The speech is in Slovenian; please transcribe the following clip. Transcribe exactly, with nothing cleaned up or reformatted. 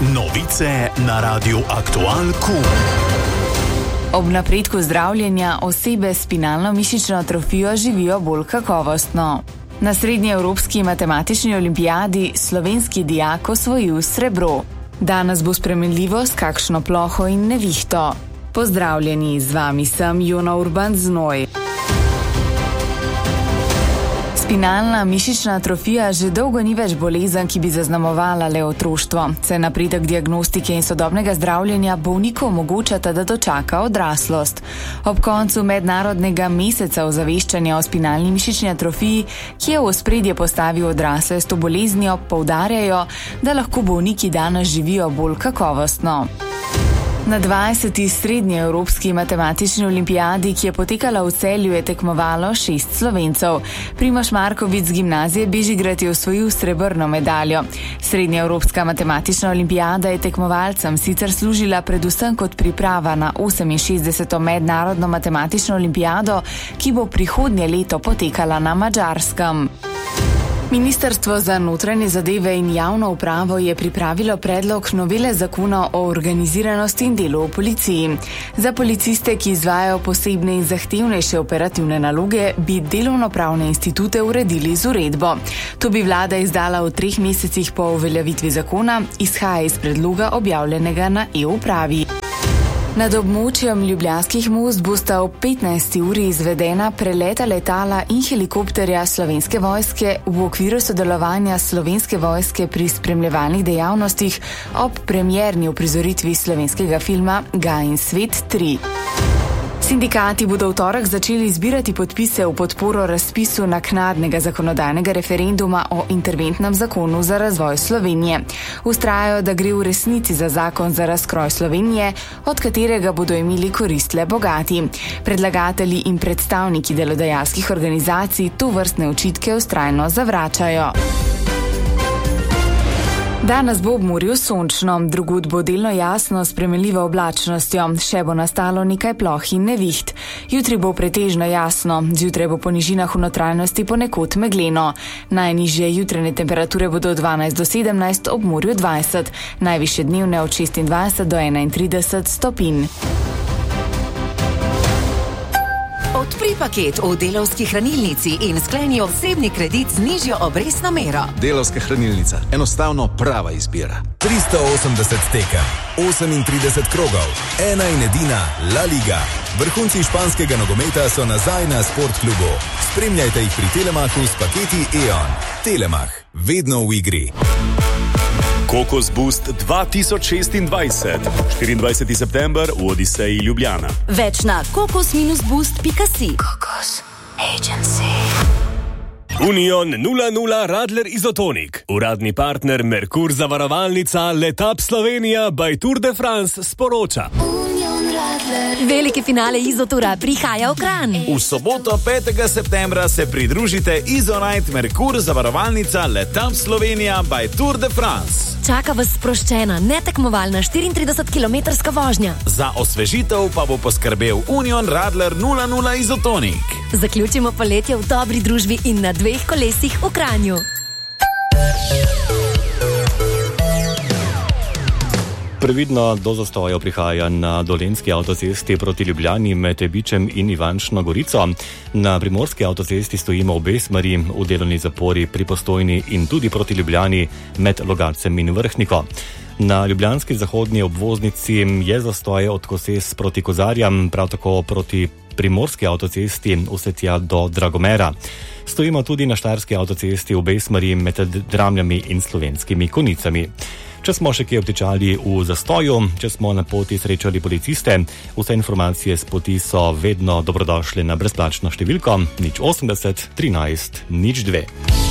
Novice na Radiu Aktual Q. Ob napredku zdravljenja osebe s spinalno mišično atrofijo živijo bolj kakovostno. Na srednjeevropski matematični olimpijadi slovenski dijak osvojil srebro. Danes bo spremenljivo s kakšno ploho in nevihto. Pozdravljeni, z vami sem Jona Urban Znoj. Spinalna mišična atrofija že dolgo ni več bolezen, ki bi zaznamovala le otroštvo. Se napredek diagnostike in sodobnega zdravljenja bolniku omogočata, da dočaka odraslost. Ob koncu mednarodnega meseca ozaveščanja o spinalni mišični atrofiji, ki je v ospredje postavil odrasle s to boleznijo, poudarjajo, da lahko bolniki danes živijo bolj kakovostno. Na dvajseti srednjeevropski matematični olimpijadi, ki je potekala v Celju, je tekmovalo šest Slovencev. Primož Markovič z gimnazije Bežigrad je osvojil srebrno medaljo. Srednjeevropska matematična olimpijada je tekmovalcem sicer služila predvsem kot priprava na oseminšestdeseto mednarodno matematično olimpijado, ki bo prihodnje leto potekala na Madžarskem. Ministrstvo za notranje zadeve in javno upravo je pripravilo predlog novele zakona o organiziranosti in delu v policiji. Za policiste, ki izvajajo posebne in zahtevnejše operativne naloge, bi delovnopravne institute uredili z uredbo. To bi vlada izdala v treh mesecih po uveljavitvi zakona, izhaja iz predloga objavljenega na e-upravi. Nad območjem Ljubljanskih most bosta ob petnajsti uri izvedena preleta letala in helikopterja Slovenske vojske v okviru sodelovanja Slovenske vojske pri spremljevalnih dejavnostih ob premierni uprizoritvi slovenskega filma Gaj in svet tri. Sindikati bodo v torek začeli zbirati podpise v podporo razpisu naknadnega zakonodajnega referenduma o interventnem zakonu za razvoj Slovenije. Vztrajajo, da gre v resnici za zakon za razkroj Slovenije, od katerega bodo imeli korist le bogati. Predlagatelji in predstavniki delodajalskih organizacij tovrstne očitke vztrajno zavračajo. Danes bo ob morju sončno, drugod bo delno jasno s spremenljivo oblačnostjo, še bo nastalo nekaj ploh in neviht. Jutri bo pretežno jasno, zjutraj bo po nižinah v notranjosti ponekod megleno. Najnižje jutranje temperature bodo od dvanajst do sedemnajst, ob morju dvajset, najvišje dnevne od šestindvajset do enaintrideset stopinj. Odpri paket v Delavski hranilnici in skleni osebni kredit z nižjo obrestno mero. Delavska hranilnica. Enostavno prava izbira. tristo osemdeset tekem, osemintrideset krogov, ena in edina La Liga. Vrhunci španskega nogometa so nazaj na Sportklubu. Spremljajte jih pri Telemachu s paketi E O N. Telemach. Vedno v igri. Kokos Boost dva tisoč šestindvajset. štiriindvajseti september v Odiseji Ljubljana. Več na kokos boost pika si. Kokos Agency. Union nula nula Radler Izotonik. Uradni partner Merkur zavarovalnica Letap Slovenija by Tour de France sporoča. Veliki finale Izotura prihaja v Kranj. V soboto petega septembra se pridružite Izonite Merkur zavarovalnica Letap Slovenija by Tour de France. Čaka vas sproščena, netekmovalna štiriintridesetkilometrska vožnja. Za osvežitev pa bo poskrbel Union Radler nula nula Izotonik. Zaključimo poletje v dobri družbi in na dveh kolesih v Kranju. Previdno do zastojev prihaja na dolenjski avtocesti proti Ljubljani med Bičem in Ivančno Gorico. Na primorski avtocesti stojimo obe smeri, v delovni zapori pri Postojni in tudi proti Ljubljani med Logatcem in Vrhniko. Na ljubljanski zahodnji obvoznici je zastoje od Koses proti Kozarjam, prav tako proti primorski avtocesti vse tja do Dragomera. Stojimo tudi na štajerski avtocesti obe smeri med Dramljami in Slovenskimi Konicami. Če smo še kje obtičali v zastoju, če smo na poti srečali policiste, vse informacije s poti so vedno dobrodošle na brezplačno številko nič osemdeset trinajst nič dve.